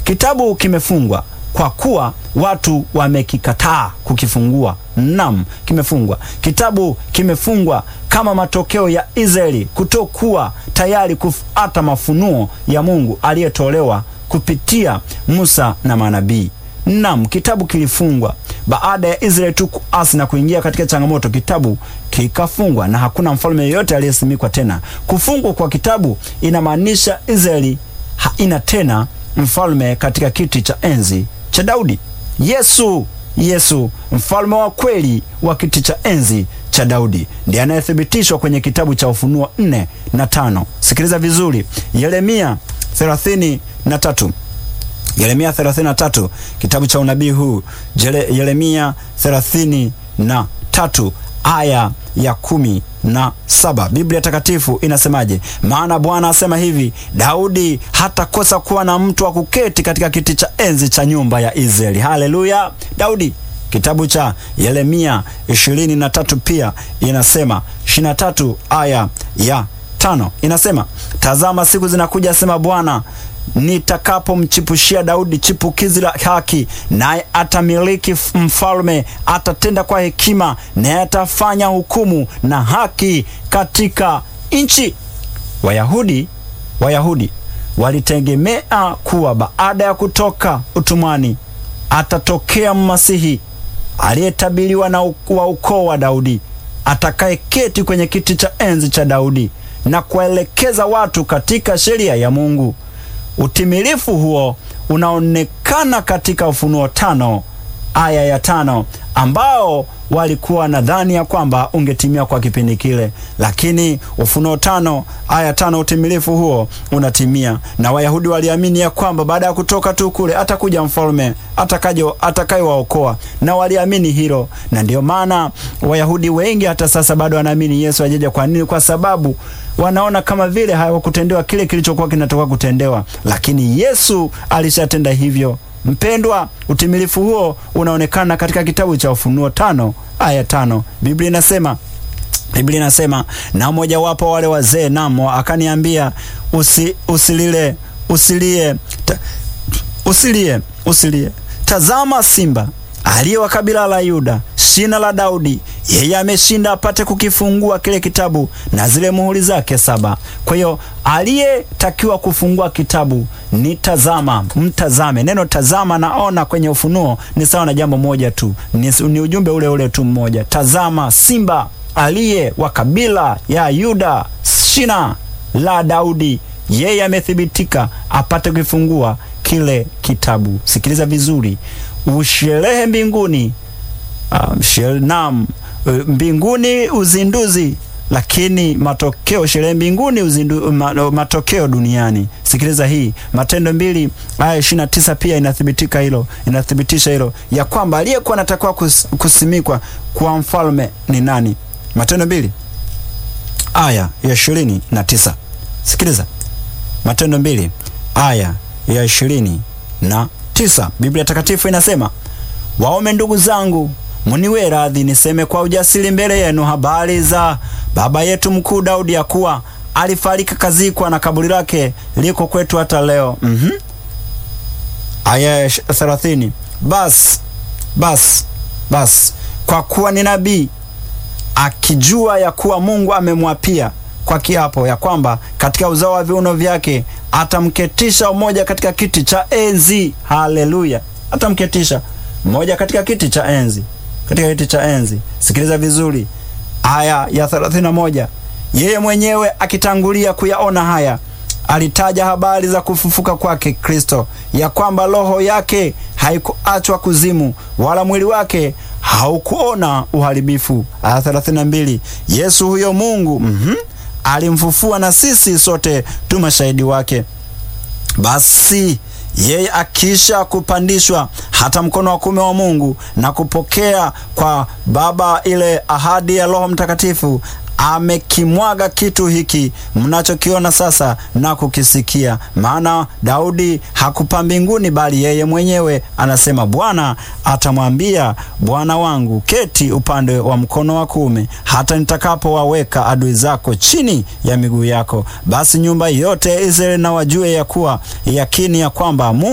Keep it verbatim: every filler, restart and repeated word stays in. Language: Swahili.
kitabu kimefungwa kwa kuwa watu wamekikataa kukifungua. Naam, kimefungwa. Kitabu kimefungwa kama matokeo ya Israeli kutokuwa tayari kufuata mafunuo ya Mungu aliyetolewa kupitia Musa na manabii. Naam, kitabu kilifungwa baada ya Israeli tu kuasi na kuingia katika changamoto. Kitabu kikafungwa na hakuna mfalme yeyote aliyesimikwa tena. Kufungwa kwa kitabu inamaanisha Israeli haina tena mfalme katika kiti cha enzi cha Daudi. Yesu, Yesu mfalme wa kweli wa kiti cha enzi cha Daudi ndiye anayethibitishwa kwenye kitabu cha Ufunuo nne na tano. Sikiliza vizuri, Yeremia thelathini na tatu. Yeremia thelathini na tatu, kitabu cha unabii huu. Yeremia thelathini na tatu aya ya kumi na saba. Biblia takatifu inasemaje? Maana Bwana asema hivi, Daudi hatakosa kuwa na mtu wa kuketi katika kiti cha enzi cha nyumba ya Israeli. Haleluya! Daudi. Kitabu cha Yeremia ishirini na tatu pia inasema, ishirini na tatu aya ya tano inasema, tazama siku zinakuja, asema Bwana, nitakapomchipushia Daudi chipukizi la haki, naye atamiliki mfalme, atatenda kwa hekima, naye atafanya hukumu na haki katika nchi. Wayahudi Wayahudi walitegemea kuwa baada ya kutoka utumwani atatokea Masihi aliyetabiriwa na wa ukoo wa Daudi, atakayeketi kwenye kiti cha enzi cha Daudi na kuelekeza watu katika sheria ya Mungu. Utimilifu huo unaonekana katika Ufunuo tano aya ya tano, ambao walikuwa nadhani ya kwamba ungetimia kwa kipindi kile, lakini Ufunuo tano aya tano utimilifu huo unatimia, na Wayahudi waliamini ya kwamba baada ya kutoka tu kule atakuja mfalme atakaye atakayewaokoa, na waliamini hilo. Na ndio maana Wayahudi wengi hata sasa bado wanaamini Yesu ajaja. Kwa nini? Kwa sababu wanaona kama vile hawakutendewa kile kilichokuwa kinatoka kutendewa, lakini Yesu alishatenda hivyo. Mpendwa, utimilifu huo unaonekana katika kitabu cha Ufunuo tano aya tano. Biblia inasema Biblia inasema, na mmoja wapo wale wazee namo akaniambia, usi, usilile usilie ta, usilie usilie tazama simba aliye wa kabila la Yuda, shina la Daudi, yeye ameshinda apate kukifungua kile kitabu na zile muhuri zake saba. Kwa hiyo aliyetakiwa kufungua kitabu ni tazama, mtazame. Neno tazama naona kwenye Ufunuo ni sawa na jambo moja tu, ni, ni ujumbe ule ule tu mmoja. Tazama simba aliye wa kabila ya Yuda, shina la Daudi, yeye amethibitika apate kufungua kile kitabu. Sikiliza vizuri, usherehe mbinguni, um, naam, mbinguni uzinduzi, lakini matokeo sherehe mbinguni, uzindu, matokeo duniani. Sikiliza hii, Matendo mbili aya ishirini na tisa pia inathibitika hilo, inathibitisha hilo ya kwamba aliyekuwa anatakiwa kus, kusimikwa kwa mfalme ni nani? Matendo mbili aya ya ishirini na tisa. Sikiliza, Matendo mbili aya ya ishirini na tisa. Biblia takatifu inasema, waome ndugu zangu, muniwe radhi niseme kwa ujasiri mbele yenu habari za baba yetu mkuu Daudi, ya kuwa alifariki kazikwa na kaburi lake liko kwetu hata leo. Mhm. Aya ya thelathini. Bas, bas, bas, kwa kuwa ni nabii, akijua ya kuwa Mungu amemwapia kwa kiapo ya kwamba katika uzao wa viuno vyake atamketisha mmoja katika kiti cha enzi. Haleluya! Atamketisha mmoja katika kiti cha enzi, katika kiti cha enzi. Sikiliza vizuri, aya ya thelathini na moja. Yeye mwenyewe akitangulia kuyaona haya, alitaja habari za kufufuka kwake Kristo, ya kwamba roho yake haikuachwa kuzimu, wala mwili wake haukuona uharibifu. Aya thelathini na mbili. Yesu huyo Mungu mhm alimfufua, na sisi sote tu mashahidi wake. Basi yeye akisha kupandishwa hata mkono wa kuume wa Mungu na kupokea kwa Baba ile ahadi ya Roho Mtakatifu, amekimwaga kitu hiki mnachokiona sasa na kukisikia. Maana Daudi hakupaa mbinguni, bali yeye mwenyewe anasema, Bwana atamwambia Bwana wangu, keti upande wa mkono wa kuume, hata nitakapowaweka adui zako chini ya miguu yako. Basi nyumba yote ya Israeli na wajue ya kuwa yakini ya kwamba Mungu